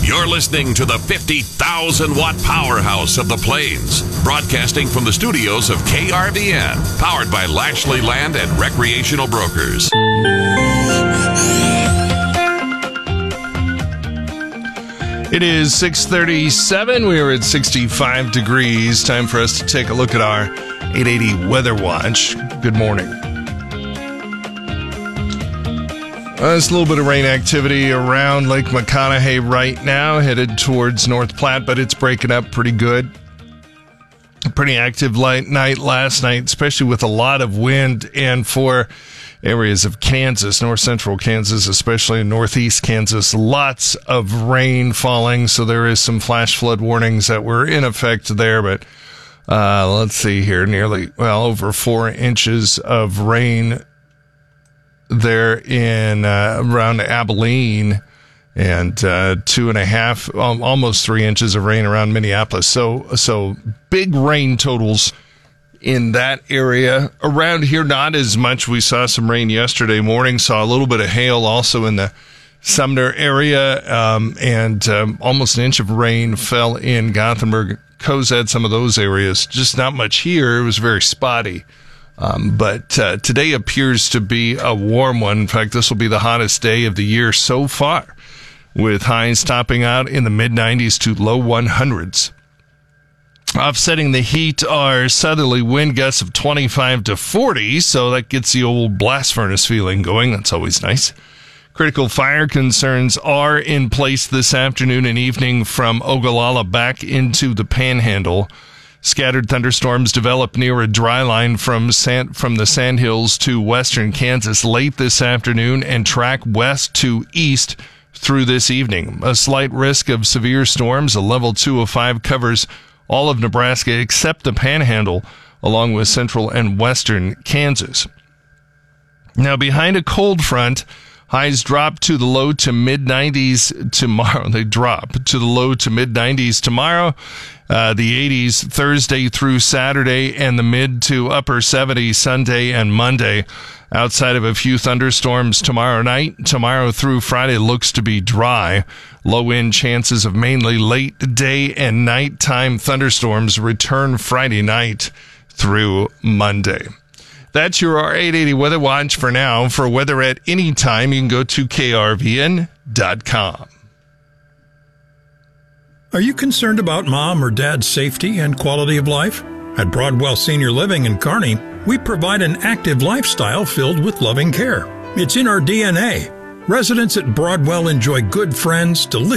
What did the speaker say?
You're listening to the 50,000-watt powerhouse of the Plains, broadcasting from the studios of KRVN, powered by Lashley Land and Recreational Brokers. It is 6:37. We are at 65 degrees. Time for us to take a look at our 880 Weather Watch. Good morning. There's a little bit of rain activity around Lake McConaughey right now, headed towards North Platte, but it's breaking up pretty good. A pretty active light night last night, especially with a lot of wind, and for areas of Kansas, north central Kansas, especially in northeast Kansas, lots of rain falling, so there is some flash flood warnings that were in effect there, but let's see here, over 4 inches of rain there in around Abilene, and 2.5, almost 3 inches of rain around Minneapolis. So big rain totals in that area. Around here, not as much. We saw some rain yesterday morning, saw a little bit of hail also in the Sumner area, and almost an inch of rain fell in Gothenburg, Cozad, some of those areas. Just not much here. It was very spotty. But today appears to be a warm one. In fact, this will be the hottest day of the year so far, with highs topping out in the mid-90s to low 100s. Offsetting the heat are southerly wind gusts of 25 to 40, so that gets the old blast furnace feeling going. That's always nice. Critical fire concerns are in place this afternoon and evening from Ogallala back into the Panhandle. Scattered thunderstorms develop near a dry line from the Sandhills to western Kansas late this afternoon and track west to east through this evening. A slight risk of severe storms. A level 2 of 5 covers all of Nebraska except the Panhandle, along with central and western Kansas. Now, behind a cold front, highs drop to the low to mid-90s tomorrow. They drop to the low to mid-90s tomorrow. The 80s Thursday through Saturday, and the mid to upper 70s Sunday and Monday. Outside of a few thunderstorms tomorrow night, tomorrow through Friday looks to be dry. Low-end chances of mainly late day and nighttime thunderstorms return Friday night through Monday. That's your 880 Weather Watch for now. For weather at any time, you can go to krvn.com. Are you concerned about mom or dad's safety and quality of life? At Broadwell Senior Living in Kearney, we provide an active lifestyle filled with loving care. It's in our DNA. Residents at Broadwell enjoy good friends, delicious